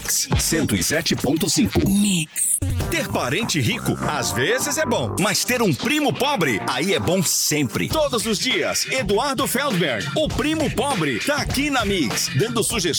Mix 107.5. Mix. Ter parente rico, às vezes é bom, mas ter um primo pobre, aí é bom sempre. Todos os dias, Eduardo Feldberg, o primo pobre, tá aqui na Mix, dando sugestões